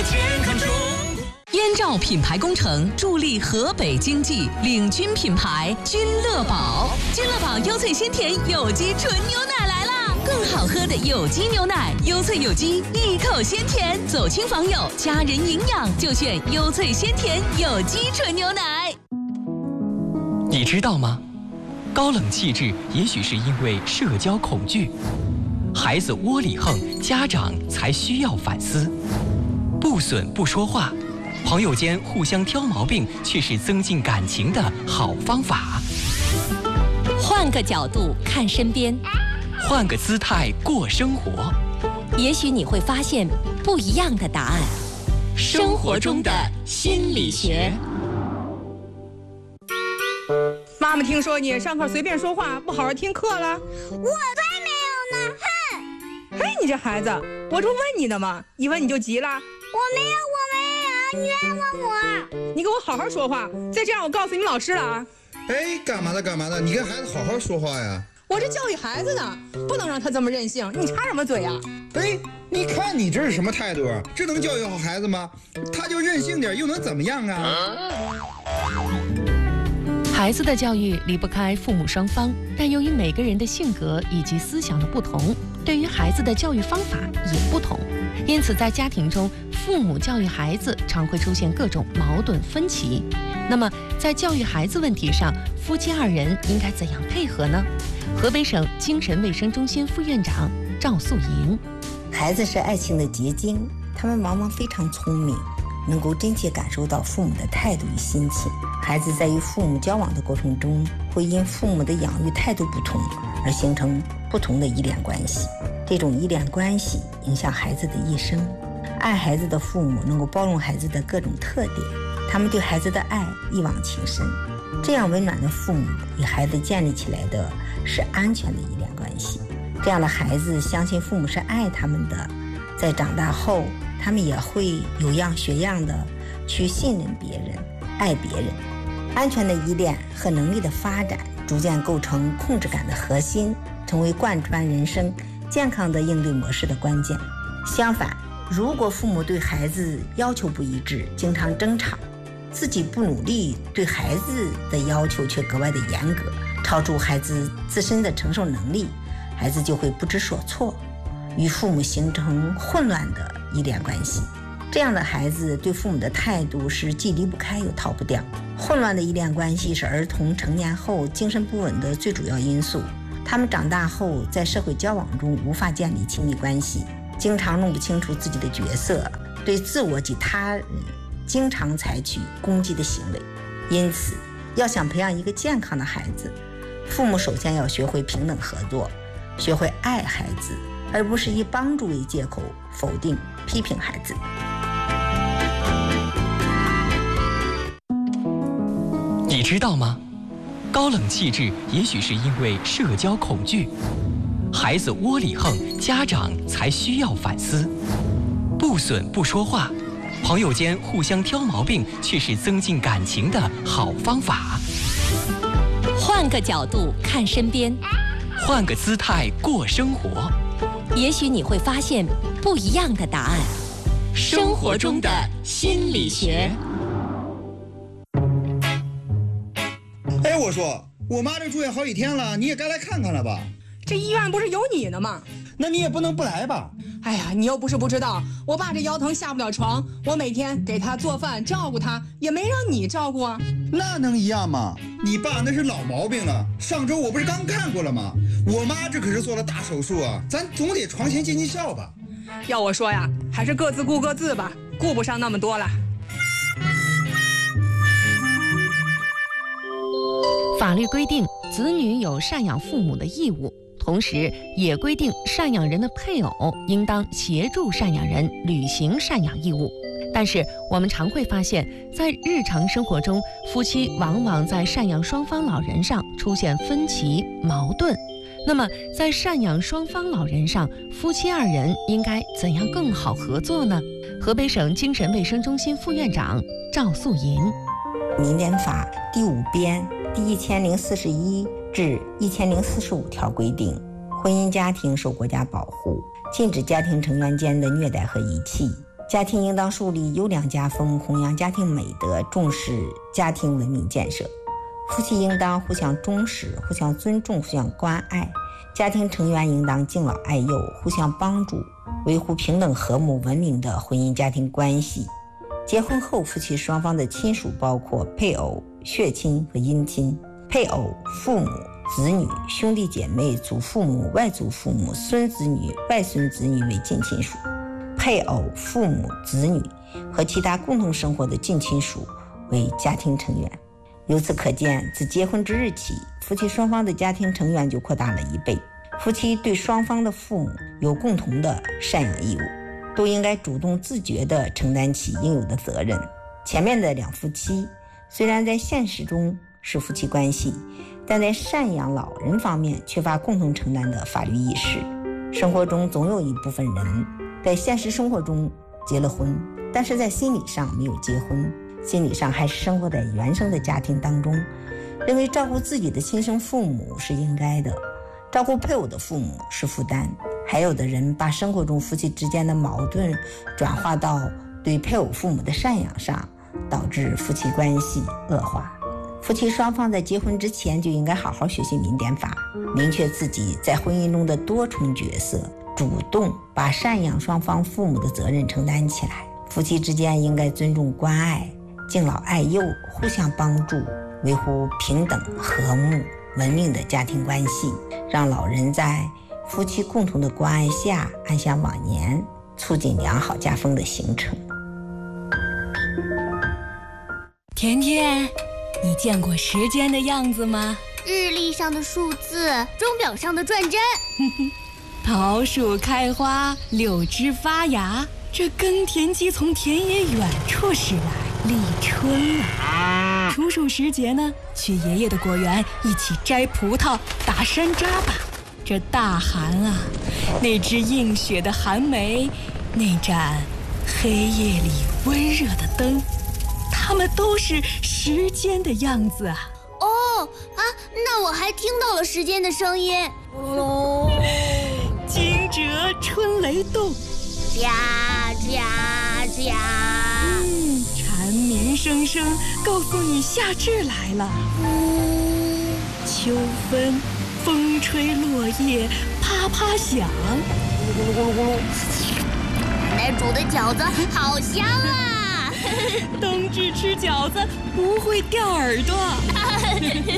健康中国。 燕赵品牌工程助力河北经济，领军品牌君乐宝。君乐宝优萃鲜甜有机纯牛奶来啦！更好喝的有机牛奶，优萃有机，一口鲜甜，走亲访友，家人营养就选优萃鲜甜有机纯牛奶。 你知道吗？高冷气质也许是因为社交恐惧，孩子窝里横，家长才需要反思。不损不说话，朋友间互相挑毛病，却是增进感情的好方法。 换个角度看身边， 换个姿态过生活， 也许你会发现不一样的答案。 生活中的心理学。 妈妈听说你上课随便说话，不好好听课了。 我才没有呢，哼！ 嘿，你这孩子，我这问你的嘛，一问你就急了。 我没有，你冤枉我！ 你给我好好说话，再这样我告诉你老师了啊！ 哎，干嘛呢？你跟孩子好好说话呀！ 我这教育孩子呢，不能让他这么任性，你插什么嘴呀？ 哎，你看你这是什么态度？这能教育好孩子吗？他就任性点，又能怎么样啊？ 孩子的教育离不开父母双方，但由于每个人的性格以及思想的不同，对于孩子的教育方法也不同，因此在家庭中，父母教育孩子常会出现各种矛盾分歧。那么在教育孩子问题上，夫妻二人应该怎样配合呢？河北省精神卫生中心副院长赵素莹： 孩子是爱情的结晶，他们往往非常聪明，能够真切感受到父母的态度与心情。孩子在与父母交往的过程中，会因父母的养育态度不同而形成不同的依恋关系。这种依恋关系影响孩子的一生。爱孩子的父母能够包容孩子的各种特点，他们对孩子的爱一往情深。这样温暖的父母与孩子建立起来的是安全的依恋关系。这样的孩子相信父母是爱他们的，在长大后他们也会有样学样的去信任别人，爱别人。安全的依恋和能力的发展逐渐构成控制感的核心，成为贯穿人生健康的应对模式的关键。相反，如果父母对孩子要求不一致，经常争吵，自己不努力，对孩子的要求却格外的严格，超出孩子自身的承受能力，孩子就会不知所措，与父母形成混乱的依恋关系。这样的孩子对父母的态度是既离不开又逃不掉。混乱的依恋关系是儿童成年后精神不稳的最主要因素。他们长大后在社会交往中无法建立亲密关系，经常弄不清楚自己的角色，对自我及他人经常采取攻击的行为。因此，要想培养一个健康的孩子，父母首先要学会平等合作，学会爱孩子，而不是以帮助为借口否定、批评孩子。 你知道吗？高冷气质也许是因为社交恐惧，孩子窝里横，家长才需要反思。不损不说话，朋友间互相挑毛病，却是增进感情的好方法。 换个角度看身边， 换个姿态过生活， 也许你会发现不一样的答案。 生活中的心理学。 哎，我说，我妈这住院好几天了，你也该来看看了吧？ 这医院不是有你呢吗？ 那你也不能不来吧？ 哎呀，你又不是不知道，我爸这腰疼下不了床，我每天给他做饭照顾他，也没让你照顾啊。 那能一样吗？你爸那是老毛病啊，上周我不是刚看过了吗？我妈这可是做了大手术啊，咱总得床前尽尽孝吧。 要我说呀，还是各自顾各自吧，顾不上那么多了。 法律规定，子女有赡养父母的义务，同时也规定赡养人的配偶应当协助赡养人履行赡养义务。但是我们常会发现，在日常生活中，夫妻往往在赡养双方老人上出现分歧、矛盾。那么在赡养双方老人上，夫妻二人应该怎样更好合作呢？河北省精神卫生中心副院长赵素莹： 民典法第5编第1041至1045条规定，婚姻家庭受国家保护，禁止家庭成员间的虐待和遗弃， 家庭应当树立优良家风，弘扬家庭美德，重视家庭文明建设。夫妻应当互相忠实，互相尊重，互相关爱。家庭成员应当敬老爱幼，互相帮助，维护平等和睦文明的婚姻家庭关系。结婚后，夫妻双方的亲属包括配偶、血亲和姻亲。配偶、父母、子女、兄弟姐妹、祖父母、外祖父母、孙子女、外孙子女为近亲属。配偶、父母、子女和其他共同生活的近亲属为家庭成员。由此可见，自结婚之日起，夫妻双方的家庭成员就扩大了1倍。夫妻对双方的父母有共同的赡养义务，都应该主动自觉地承担起应有的责任。前面的两夫妻虽然在现实中是夫妻关系，但在赡养老人方面缺乏共同承担的法律意识。生活中总有一部分人在现实生活中结了婚，但是在心理上没有结婚，心理上还是生活在原生的家庭当中，认为照顾自己的亲生父母是应该的，照顾配偶的父母是负担。还有的人把生活中夫妻之间的矛盾转化到对配偶父母的赡养上，导致夫妻关系恶化。夫妻双方在结婚之前就应该好好学习民典法，明确自己在婚姻中的多重角色，主动把赡养双方父母的责任承担起来。夫妻之间应该尊重关爱，敬老爱幼，互相帮助，维护平等和睦文明的家庭关系，让老人在夫妻共同的关爱下安享晚年，促进良好家风的形成。 甜甜，你见过时间的样子吗？ 日历上的数字，钟表上的转针。 桃树开花，柳枝发芽，这耕田机从田野远处驶来，立春了。处暑时节呢，去爷爷的果园一起摘葡萄、打山楂吧。这大寒啊，那只映雪的寒梅，那盏黑夜里温热的灯，它们都是时间的样子啊。 那我还听到了时间的声音。 惊蛰春雷动， 喳喳喳。 蝉鸣声声告诉你夏至来了。秋分，风吹落叶啪啪响。 奶奶煮的饺子好香啊！ 冬至吃饺子不会掉耳朵。